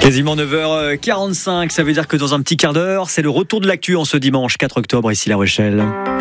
Quasiment 9h45, ça veut dire que dans un petit quart d'heure, c'est le retour de l'actu en ce dimanche 4 octobre, ici La Rochelle.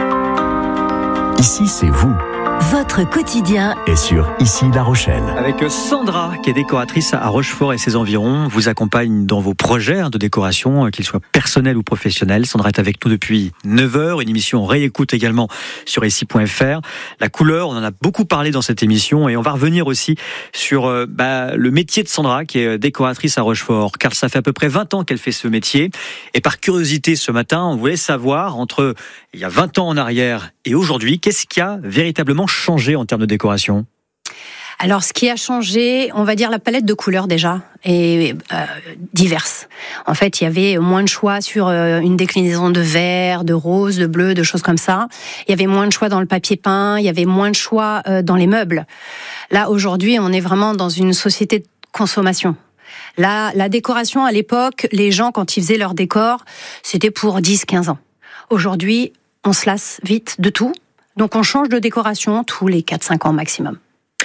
Ici, c'est vous. Votre quotidien Et sur Ici La Rochelle. Avec Sandra, qui est décoratrice à Rochefort et ses environs, vous accompagne dans vos projets de décoration, qu'ils soient personnels ou professionnels. Sandra est avec nous depuis 9h, une émission on réécoute également sur ici.fr. La couleur, on en a beaucoup parlé dans cette émission et on va revenir aussi sur le métier de Sandra, qui est décoratrice à Rochefort, car ça fait à peu près 20 ans qu'elle fait ce métier. Et par curiosité, ce matin, on voulait savoir, entre il y a 20 ans en arrière et aujourd'hui, qu'est-ce qui a véritablement changé en termes de décoration ? Alors, ce qui a changé, on va dire la palette de couleurs déjà, est diverse. En fait, il y avait moins de choix sur une déclinaison de vert, de rose, de bleu, de choses comme ça. Il y avait moins de choix dans le papier peint, il y avait moins de choix dans les meubles. Là, aujourd'hui, on est vraiment dans une société de consommation. Là, la décoration, à l'époque, les gens, quand ils faisaient leur décor, c'était pour 10-15 ans. Aujourd'hui, on se lasse vite de tout. Donc on change de décoration tous les 4-5 ans maximum.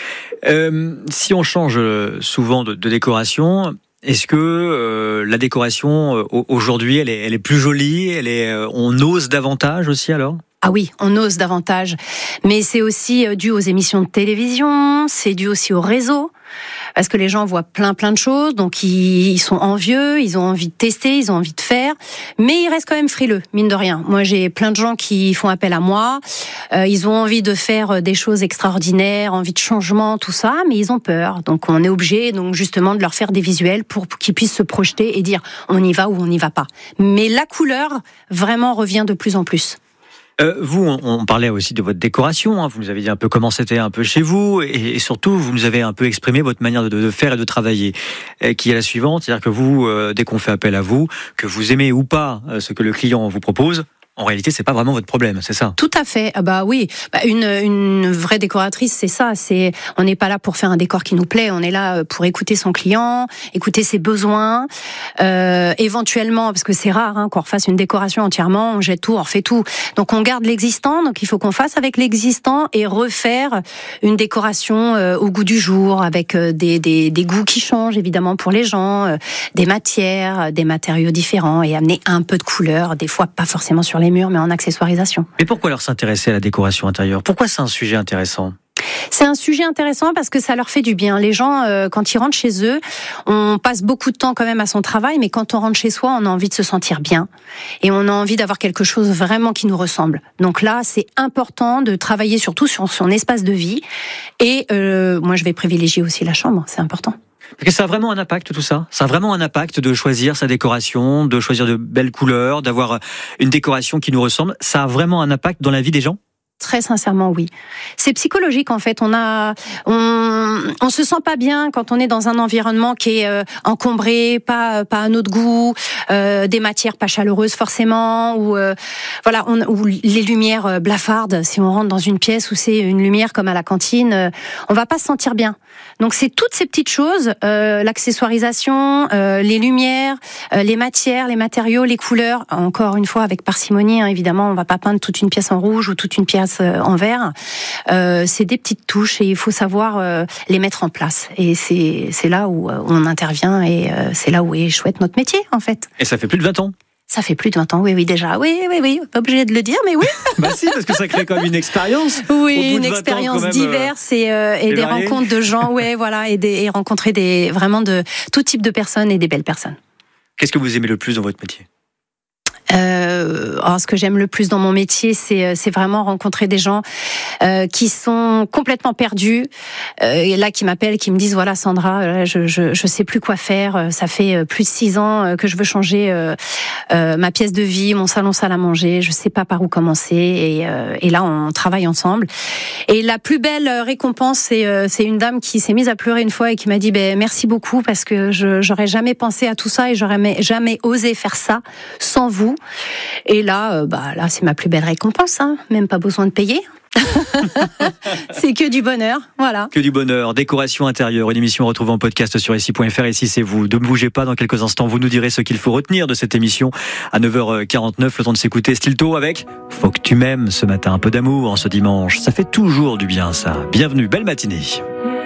Si on change souvent de décoration, est-ce que la décoration aujourd'hui elle est plus jolie, on ose davantage aussi alors ? Ah oui, on ose davantage. Mais c'est aussi dû aux émissions de télévision, c'est dû aussi au réseau. Parce que les gens voient plein de choses, donc ils sont envieux, ils ont envie de tester, ils ont envie de faire, mais ils restent quand même frileux, mine de rien. Moi, j'ai plein de gens qui font appel à moi, ils ont envie de faire des choses extraordinaires, envie de changement, tout ça, mais ils ont peur. Donc on est obligé, donc justement, de leur faire des visuels pour qu'ils puissent se projeter et dire on y va ou on n'y va pas. Mais la couleur, vraiment, revient de plus en plus. Vous, on parlait aussi de votre décoration, vous nous avez dit un peu comment c'était un peu chez vous, et surtout, vous nous avez un peu exprimé votre manière de faire et de travailler, qui est la suivante, c'est-à-dire que vous, dès qu'on fait appel à vous, que vous aimez ou pas ce que le client vous propose, en réalité, c'est pas vraiment votre problème, c'est ça ? Tout à fait. Oui. Une vraie décoratrice, c'est ça. On n'est pas là pour faire un décor qui nous plaît. On est là pour écouter son client, écouter ses besoins. Éventuellement, parce que c'est rare qu'on refasse une décoration entièrement, on jette tout, on refait tout. Donc on garde l'existant. Donc il faut qu'on fasse avec l'existant et refaire une décoration au goût du jour, avec des goûts qui changent évidemment pour les gens, des matières, des matériaux différents et amener un peu de couleur. Des fois, pas forcément sur les murs, mais en accessoirisation. Mais pourquoi alors s'intéresser à la décoration intérieure ? Pourquoi c'est un sujet intéressant ? C'est un sujet intéressant parce que ça leur fait du bien. Les gens, quand ils rentrent chez eux, on passe beaucoup de temps quand même à son travail, mais quand on rentre chez soi, on a envie de se sentir bien. Et on a envie d'avoir quelque chose vraiment qui nous ressemble. Donc là, c'est important de travailler surtout sur son espace de vie. Et moi, je vais privilégier aussi la chambre, c'est important. Parce que ça a vraiment un impact, tout ça. Ça a vraiment un impact de choisir sa décoration, de choisir de belles couleurs, d'avoir une décoration qui nous ressemble. Ça a vraiment un impact dans la vie des gens ? Très sincèrement, oui. C'est psychologique, en fait. On se sent pas bien quand on est dans un environnement qui est encombré, pas à notre goût, des matières pas chaleureuses forcément, ou les lumières blafardes. Si on rentre dans une pièce où c'est une lumière comme à la cantine, on va pas se sentir bien. Donc c'est toutes ces petites choses, l'accessoirisation, les lumières, les matières, les matériaux, les couleurs. Encore une fois, avec parcimonie, évidemment, on va pas peindre toute une pièce en rouge ou toute une pièce en vert. C'est des petites touches et il faut savoir les mettre en place. Et c'est là où on intervient et c'est là où est chouette notre métier, en fait. Et ça fait plus de 20 ans ? Ça fait plus de 20 ans, oui, déjà. Oui, pas obligé de le dire, mais oui. Si, parce que ça crée quand même une expérience. Oui, une expérience diverse et des rencontres de gens, et rencontrer vraiment de tout type de personnes et des belles personnes. Qu'est-ce que vous aimez le plus dans votre métier ? Ce que j'aime le plus dans mon métier, c'est vraiment rencontrer des gens qui sont complètement perdus, et là qui m'appellent, qui me disent voilà Sandra, je sais plus quoi faire, ça fait plus de 6 ans que je veux changer ma pièce de vie, mon salon salle à manger, je sais pas par où commencer, et là on travaille ensemble. Et la plus belle récompense, c'est une dame qui s'est mise à pleurer une fois et qui m'a dit merci beaucoup parce que j'aurais jamais pensé à tout ça et j'aurais jamais osé faire ça sans vous. Et là, c'est ma plus belle récompense, même pas besoin de payer. C'est que du bonheur, voilà. Que du bonheur. Décoration intérieure, une émission retrouvée en podcast sur ici.fr. Ici, c'est vous. Ne bougez pas, dans quelques instants, vous nous direz ce qu'il faut retenir de cette émission. À 9h49, le temps de s'écouter Stilto avec Faut que tu m'aimes ce matin. Un peu d'amour en ce dimanche. Ça fait toujours du bien, ça. Bienvenue, belle matinée.